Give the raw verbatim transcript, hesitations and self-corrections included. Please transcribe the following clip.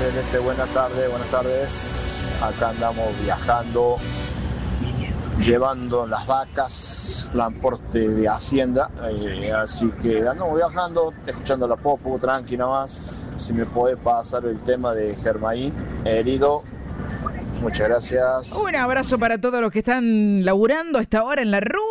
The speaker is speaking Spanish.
Celeste, buenas tardes, buenas tardes. Acá andamos viajando, llevando las vacas, transporte de hacienda, eh, así que andamos viajando, escuchando la popo, tranqui nada más. Si me puede pasar el tema de Germain, herido. Muchas gracias. Un abrazo para todos los que están laburando a esta hora en la ruta.